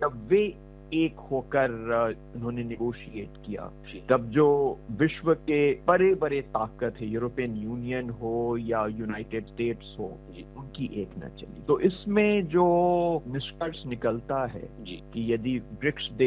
जब वे एक होकर उन्होंने नेगोशिएट किया, तब जो विश्व के बड़े बड़े ताकत है, यूरोपियन यूनियन हो या यूनाइटेड स्टेट्स हो, उनकी एक न चली। तो इसमें जो निष्कर्ष निकलता है कि यदि ब्रिक्स